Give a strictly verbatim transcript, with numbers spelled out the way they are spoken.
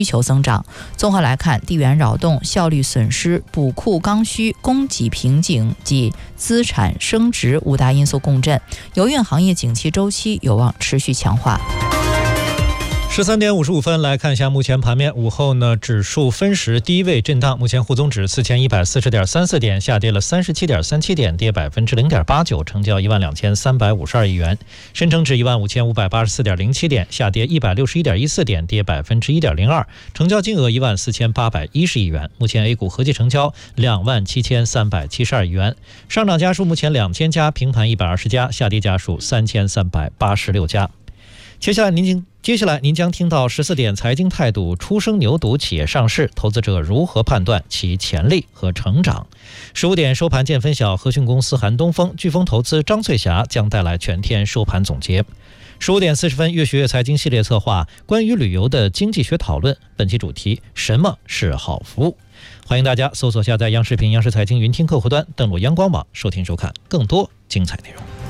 需求增长。综合来看，地缘扰动、效率损失、补库刚需、供给瓶颈及资产升值五大因素共振，油运行业景气周期有望持续强化。 十三点五十五分，来看一下目前盘面。午后呢，指数分时低位震荡，目前沪综指四千一百四十点三四点，下跌了三十七点三七点，跌百分之零点八九，成交一万两千三百五十二亿元。深成指一万五千五百八十四点零七点，下跌一百六十一点一四点，跌百分之一点零二，成交金额一万四千八百一十亿元。目前 A 股合计成交两万七千三百七十二亿元，上涨家数目前两千家，平盘一百二十家，下跌家数三千三百八十六家。接下来您接下来您将听到十四点财经态度：初生牛犊企业上市，投资者如何判断其潜力和成长？十五点收盘见分晓，和讯公司韩东风、飓风投资张翠霞将带来全天收盘总结。十五点四十分，越学越财经系列策划关于旅游的经济学讨论，本期主题：什么是好服务？欢迎大家搜索下载央视频、央视财经云听客户端，登录央广网收听收看更多精彩内容。